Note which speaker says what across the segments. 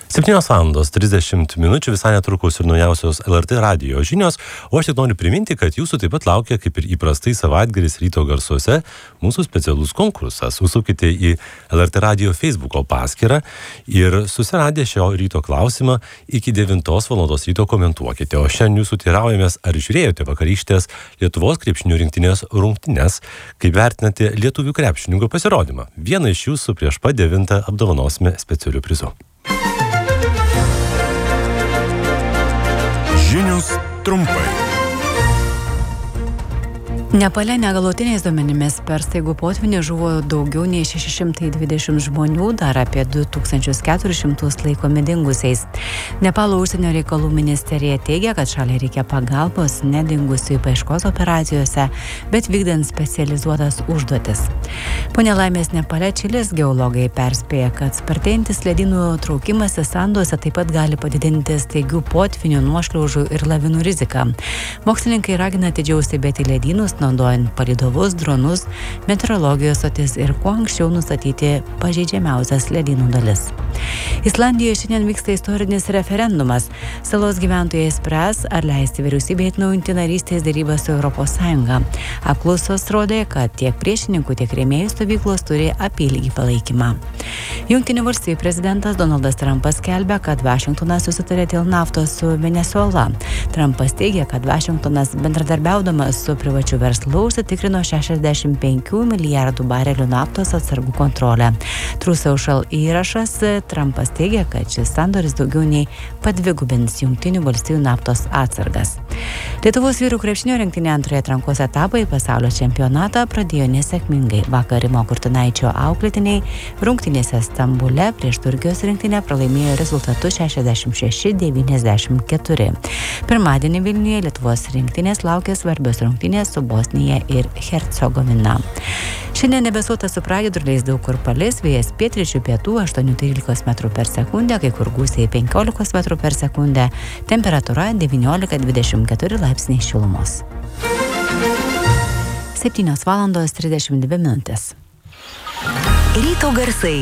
Speaker 1: 7:30 visai netrukus ir naujausios LRT radijo žinios, o aš tik noriu priminti, kad jūsų taip pat laukia, kaip ir įprastai savaitgalis ryto garsuose, mūsų specialus konkursas. Užsukite į LRT radijo Facebooko paskyrą ir susiradę šio ryto klausimą iki 9 val. Ryto komentuokite. O šiandien jūsų teiraujamės, ar žiūrėjote vakarykštės Lietuvos krepšinio rinktinės rungtynes, kaip vertinate lietuvių krepšininkų pasirodymą. Vieną iš jūsų prieš pat 9 apdovanosime specialiu prizu.
Speaker 2: Žinios trumpai.
Speaker 3: Nepale negalutiniais duomenimis per staigų potvynį žuvo daugiau nei 620 žmonių, dar apie 2400 laikomi dingusiais. Nepalo užsienio reikalų ministerija teigia, kad šaliai reikia pagalbos ne dingusiųjų paieškos operacijose, bet vykdant specializuotas užduotis. Po nelaimės Nepale Čilės geologai perspėja, kad spartėjantis ledynų traukimasis sanduose taip pat gali padidinti staigių potvynių, nuošliaužų ir lavinų riziką. Mokslininkai ragina atidžiau stebėti ledynus, naudojant palydovus, dronus, meteorologijos stotis ir kuo anksčiau nustatyti pažeidžiamiausias ledynų dalis. Islandijoje šiandien vyksta istorinis referendumas. Salos gyventojai spręs, ar leisti vyriausybei atnaujinti narystės derybas su ES. Apklausos rodė, kad tiek priešininkų, tiek rėmėjų stovyklos turi apylygį palaikymą. Jungtinių valstijų prezidentas Donaldas Trumpas skelbia, kad Vašingtonas susitarė dėl naftos su Venesuela. Trumpas teigia, kad Vašingtonas bendradarbiaudamas su privačiu verslu užsitikrino 65 milijardų barelių naftos atsargų kontrolę. True Social įrašas. Trumpas teigia, kad šis sandoris daugiau nei padvigubins Jungtinių valstijų naftos atsargas. Lietuvos vyrų krepšinio rinktinė antroje atrankos etapą į pasaulio čempionatą pradėjo nesėkmingai. Vakar Rimo Kurtinaičio auklėtiniai rungtynėse Stambule prieš Turkijos rinktinę pralaimėjo rezultatu 66-94. Pirmadienį Vilniuje Lietuvos rinktinės laukia svarbios rungtynės su Bosnija ir Hercegovina. Šiandien debesuota su pragiedruliais, daug kur palis, vėjas pietryčių pietų 8-13 metrų per sekundę, kai kur gūsiai 15 metrų per sekundę, temperatūra 19-24 laipsniai šilumos. 7:32.
Speaker 4: Ryto garsai.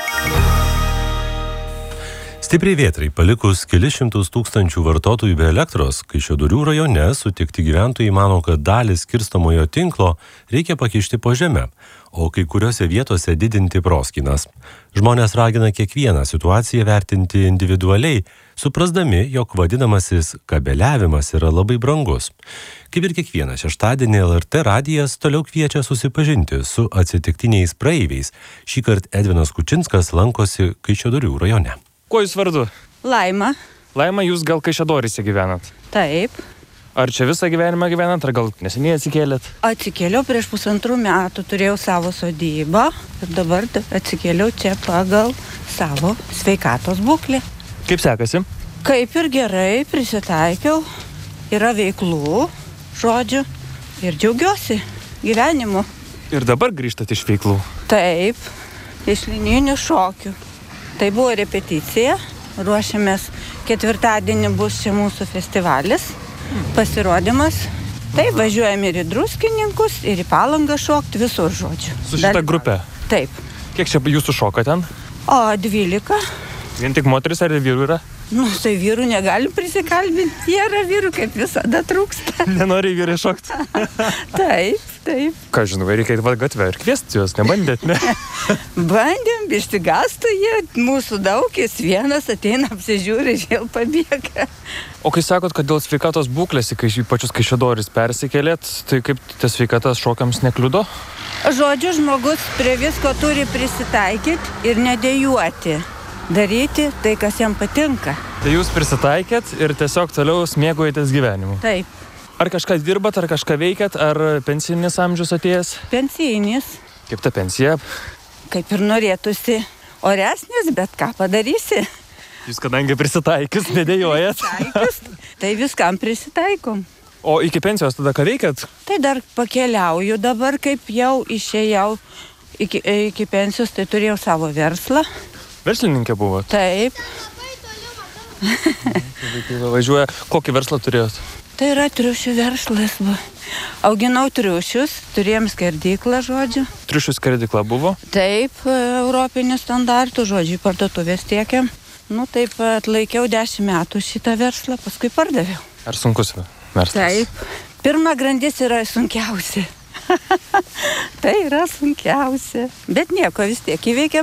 Speaker 1: Stipriai vėtrai palikus kelis šimtus tūkstančių vartotojų be elektros, Kaišiadorių rajone sutikti gyventojai mano, kad dalį skirstomojo tinklo reikia pakišti po žemę, o kai kuriuose vietose didinti proskynas. Žmonės ragina kiekvieną situaciją vertinti individualiai, suprasdami, jog vadinamasis kabeliavimas yra labai brangus. Kaip ir kiekvieną šeštadienį LRT radijas toliau kviečia susipažinti su atsitiktiniais praeiviais. Šįkart Edvinas Kučinskas lankosi Kaišiadorių rajone.
Speaker 5: Kuo jūs vardu?
Speaker 6: Laima.
Speaker 5: Laima, jūs gal Kaišiadoryse gyvenat?
Speaker 6: Taip.
Speaker 5: Ar čia visą gyvenimą gyvenat, ar gal neseniai atsikėlėt?
Speaker 6: Atsikėliau prieš 1,5 metų, turėjau savo sodybą ir dabar atsikėliau čia pagal savo sveikatos būklę.
Speaker 5: Kaip sekasi?
Speaker 6: Kaip ir gerai, prisitaikiau, yra veiklų, žodžiu, ir džiaugiuosi gyvenimu.
Speaker 5: Ir dabar grįžtat iš veiklų?
Speaker 6: Taip, iš linijinių šokių. Tai buvo repeticija, ruošiamės, ketvirtadienį bus čia mūsų festivalis, pasirodymas. Taip, važiuojam ir į Druskininkus, ir į Palangą šokti, visur žodžiu.
Speaker 5: Su šita grupė?
Speaker 6: Taip.
Speaker 5: Kiek čia jūsų šoka ten?
Speaker 6: O, 12.
Speaker 5: Vien tik moteris ar vyrų yra?
Speaker 6: Nu, tai vyrų negalim prisikalbinti, yra vyrų, kaip visada trūksta.
Speaker 5: Nenori vyrai šokti?
Speaker 6: Taip, taip.
Speaker 5: Ką žinau, reikia į gatvę ir kviesti juos, nebandėt, ne?
Speaker 6: Bandėm, išsigąstų jie, mūsų daug, jis vienas ateina, apsižiūri ir vėl pabėga.
Speaker 5: O kai sakot, kad dėl sveikatos būklės į pačius Kaišiadoris persikėlėt, tai kaip tas sveikatas šokiams nekliudo?
Speaker 6: Žodžiu, žmogus prie visko turi prisitaikyti ir nedėjuoti. Daryti tai, kas jam patinka.
Speaker 5: Tai jūs prisitaikėt ir tiesiog toliau smėgaujatės gyvenimu?
Speaker 6: Taip.
Speaker 5: Ar kažką dirbat, ar kažką veikiat, ar pensinis amžius atėjęs?
Speaker 6: Pensinis.
Speaker 5: Kaip ta pensija?
Speaker 6: Kaip ir norėtųsi oresnis, bet ką padarysi?
Speaker 5: Jūs kadangi prisitaikys, nedėjojat.
Speaker 6: Tai viskam prisitaikom.
Speaker 5: O iki pensijos tada ką veikiat?
Speaker 6: Tai dar pakeliauju dabar, kaip jau išėjau iki pensijos, tai turėjau savo verslą.
Speaker 5: Verslininkė buvo?
Speaker 6: Taip.
Speaker 5: Važiuoja. Kokį verslą turėjot?
Speaker 6: Tai yra triušių verslas. Auginau triušius, turėjom skerdyklą, žodžiu.
Speaker 5: Triušių skerdykla buvo?
Speaker 6: Taip, europinių standartų, žodžiu, parduotuvės tiekiam. Nu taip atlaikiau 10 metų šitą verslą, paskui pardaviau.
Speaker 5: Ar sunkus verslas?
Speaker 6: Taip. Pirma grandis yra sunkiausia. Tai yra sunkiausia. Bet nieko, vis tiek įveikiam.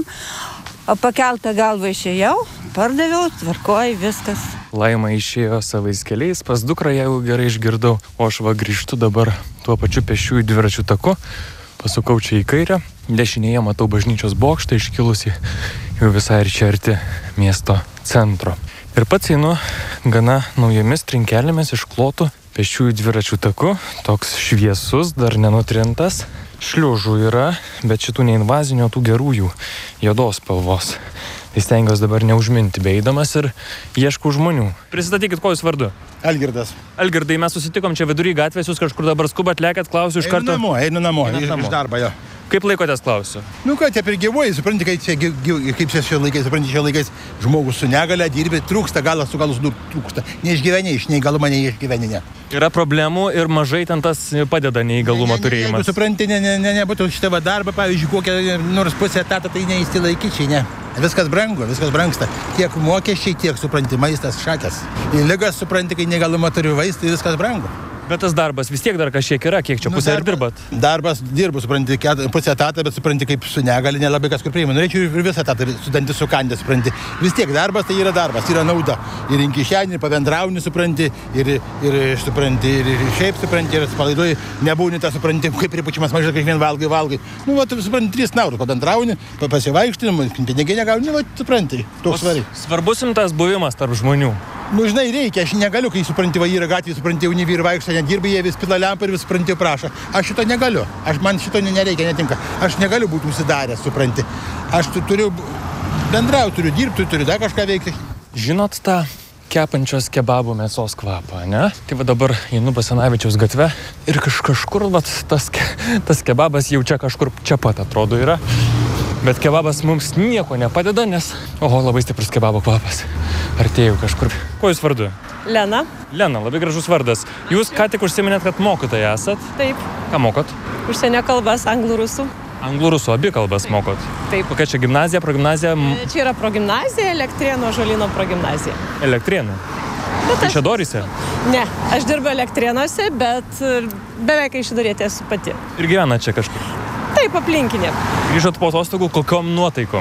Speaker 6: O pakeltą galvą išėjau, pardaviau, tvarkoj, viskas.
Speaker 5: Laima išėjo savais keliais, pas dukrą jau gerai išgirdau, o aš va grįžtu dabar tuo pačiu pėsčiųjų dviračių taku, pasukau čia į kairę, dešinėje matau bažnyčios bokštą iškilusi jau visai ir čia arti miesto centro. Ir pats einu gana naujomis trinkelėmis išklotų pėsčiųjų dviračių taku, toks šviesus, dar nenutrintas. Šliužų yra, bet šitų neinvazinių, tų gerųjų juodos spalvos. Tai stengiuosi dabar neužminti beeidamas ir ieškau žmonių. Prisistatykit, kuo jūs vardu?
Speaker 2: Algirdas.
Speaker 5: Algirdai, mes susitikom čia vidury gatvės, jūs kažkur dabar skubat, lekiat, klausiu iš karto.
Speaker 2: Einu namo, iš darbo jo.
Speaker 5: Kaip laikotės, klausiu?
Speaker 2: Nu ką, taip ir gyvuoji, supranti, kaip čia šio laikais, supranti, šio laikais žmogus su negale dirbi, trūksta, galas su galus trūksta. Neišgyveni iš neįgalumą, neišgyveni, ne.
Speaker 5: Yra problemų ir mažai ten tas padeda neįgalumo turėjimas.
Speaker 2: Jeigu supranti, nebūtų šitą darbą, pavyzdžiui, kokią nors pusę etatą, tai neįsilaikyčiai, ne. Viskas brangu, viskas brangsta. Tiek mokesčiai, tiek supranti, maistas, šakės. Į ligas supranti, kai neįgalumą turiu vaistai, viskas brangu.
Speaker 5: Bet tas darbas vis tiek dar kažkiek yra, kiek čia pusę ir dirbat?
Speaker 2: Darbas dirbu, supranti, pusę etatą, bet supranti, kaip su negali nelabai kas kur priima. Norėčiau ir visą etatą, studentį sukandė, supranti. Vis tiek darbas tai yra darbas, yra nauda. Ir į kišenį, pabendrauni, supranti, ir supranti, ir šiaip supranti, ir atpalaiduoji, nebūni tą, supranti, kaip pripučiamas mažai, kiekvien valgai. Nu, va, tu supranti, 3 eurus, pabendrauni, pasivaikštinimui, pinigai negauni, va, supranti, toks svariai.
Speaker 5: Svarbus jums tas buvimas tarp žmonių.
Speaker 2: Nu, žinai, reikia, aš negaliu, kai supranti, va, yra gatvė, supranti, jauni vyrai vaikšto, nedirba, jie vis pila lempą ir vis, supranti, prašo. Aš šito negaliu, man šito nereikia, netinka. Aš negaliu būti užsidaręs, supranti. Aš turiu bendrauti, turiu dirbti, turiu dar kažką veikti.
Speaker 5: Žinot tą kepančios kebabų mėsos kvapą, ne? Tai va dabar einu Basanavičiaus gatve ir kažkur va, tas kebabas jau čia kažkur čia pat atrodo yra. Bet kebabas mums nieko nepadeda, nes, labai stiprus kebabo kvapas. Artėjau kažkur. Kuo jūs vardu?
Speaker 7: Lena.
Speaker 5: Lena, labai gražus vardas. Jūs ką tik užsiminėt, kad mokytoja esat?
Speaker 7: Taip.
Speaker 5: Ką mokot?
Speaker 7: Užsienio kalbas, anglų, rusų.
Speaker 5: Anglų, rusų, abi kalbas mokot?
Speaker 7: Taip.
Speaker 5: Kokia čia gimnazija, progimnazija?
Speaker 7: Čia yra progimnazija, Elektrėnų Ąžuolyno progimnazija.
Speaker 5: Elektrėnų? Tai čia Doryse?
Speaker 7: Ne, aš dirbu Elektrėnuose, bet beveik Kaišiadorėtė esu pati.
Speaker 5: Ir gyvena čia kažkur?
Speaker 7: Taip, aplinkinė.
Speaker 5: Grįžot po atostogų, kokiom nuotaikom?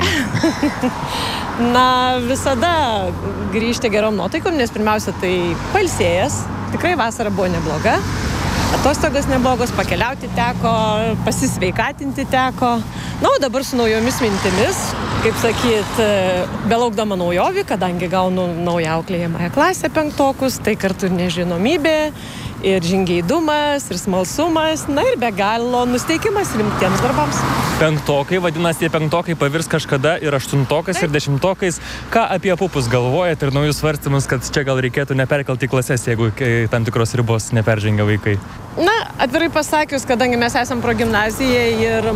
Speaker 7: Na, visada grįžti gerom nuotaikom, nes pirmiausia tai pailsėjęs. Tikrai vasara buvo nebloga. Atostogos neblogos, pakeliauti teko, pasisveikatinti teko. Na, o dabar su naujomis mintimis, kaip sakyt, belaukdama naujovių, kadangi gaunu naują auklėjamąją klasę 5-tokus, tai kartu ir nežinomybė, ir žingeidumas, ir smalsumas, na ir be galo nusteikimas rimtiems darbams.
Speaker 5: 5-tokai, vadinasi, tie 5-tokai pavirs kažkada ir 8-tokais, ir 10-tokais. Ką apie pupus galvojat ir naujus svarstymus, kad čia gal reikėtų neperkelti klases, jeigu tam tikros ribos neperžengia vaikai?
Speaker 7: Na, atvirai pasakius, kadangi mes esam progimnazija ir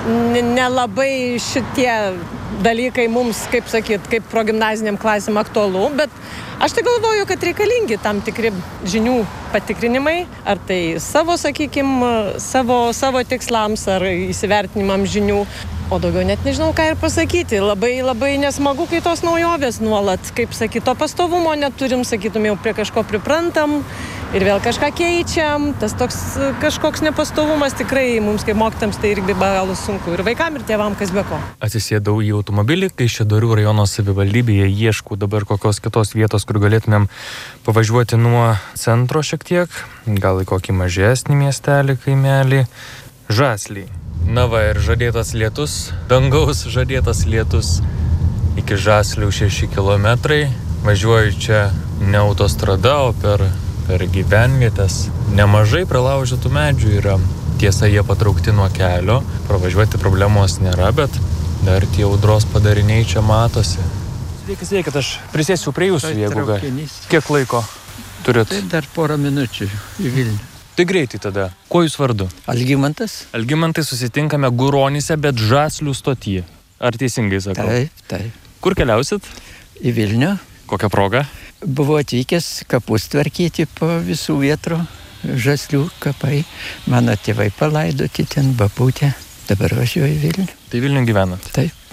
Speaker 7: nelabai šitie dalykai mums, kaip sakyt, kaip progimnaziniam klasėm aktualu, bet aš tai galvoju, kad reikalingi tam tikri žinių patikrinimai, ar tai savo, sakykim, savo tikslams, ar įsivertinimams žinių. O daugiau net nežinau, ką ir pasakyti. Labai nesmagu, kai tos naujovės nuolat, kaip sakyt, to pastovumo neturim, sakytum, jau prie kažko priprantam ir vėl kažką keičiam. Tas toks kažkoks nepastovumas tikrai mums kaip mokytams tai irgi be galo sunku. Ir vaikam, ir tėvam, kas be ko.
Speaker 5: Atsisėdau į automobilį, Kaišiadorių rajono savivaldybėje ieškau dabar kokios kitos vietos, kur galėtumėm pavažiuoti nuo centro šiek tiek, gal į kokį mažesnį miestelį, kaimelį, Žasliai. Na va, ir žadėtas lietus, dangaus žadėtas lietus, iki Žaslių 6 kilometrai, važiuoju čia ne autostrada, o per gyvenvietės. Nemažai pralaužytų medžių yra, tiesa, jie patraukti nuo kelio, pravažiuoti problemos nėra, bet dar tie audros padariniai čia matosi. Sveikit, aš prisėsiu prie jūsų, jeigu gali. Kiek laiko turit?
Speaker 8: Taip, dar porą minučių į Vilnių.
Speaker 5: Tai greitai tada. Kuo jūs vardu?
Speaker 8: Algimantas.
Speaker 5: Algimantai, susitinkame Guronyse, bet Žaslių stotyje. Ar teisingai sakau?
Speaker 8: Taip.
Speaker 5: Kur keliausit?
Speaker 8: Į Vilnių.
Speaker 5: Kokią progą?
Speaker 8: Buvau atvykęs kapus tvarkyti po visų vietrų, Žaslių kapai. Mano tėvai palaidoti ten, babutė. Dabar važiuoju į Vilnių.
Speaker 5: Tai Vilnių gyvenat?
Speaker 8: Taip.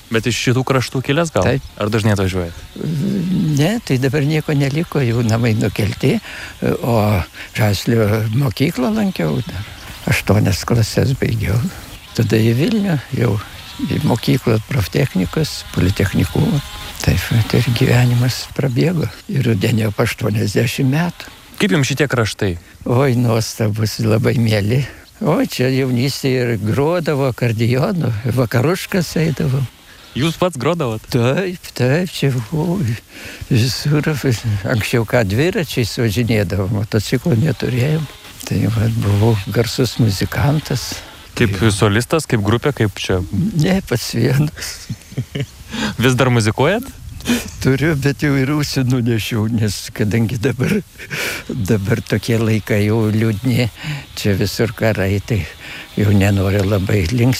Speaker 5: Bet iš šitų kraštų kilęs gal?
Speaker 8: Taip.
Speaker 5: Ar dažnai atvažiuojat?
Speaker 8: Ne, tai dabar nieko neliko, jau namai nukelti, o Žaslio mokyklą lankiau, 8 klases baigiau. Tada į Vilnių, jau į mokyklą proftechnikos, politechnikumą. Taip, tai ir gyvenimas prabėgo. Ir rudenį jau 80 metų.
Speaker 5: Kaip jums šitie kraštai?
Speaker 8: Oi, nuostabus, labai mėly. O čia jaunystėje ir grodavo akordeonu, vakaruškas eidavo.
Speaker 5: Jūs pats grodavot?
Speaker 8: Taip, čia buvo visur. Anksčiau ką dviračiais važinėdavo, motociklo neturėjom. Tai buvau garsus muzikantas.
Speaker 5: Kaip solistas, kaip grupė, kaip čia?
Speaker 8: Ne, pats vienas.
Speaker 5: Vis dar muzikuojat?
Speaker 8: Turiu, bet jau ir ausį nunešiau, nes kadangi dabar tokie laikai jau liūdni, čia visur karai, tai jau nenoriu labai linksminti.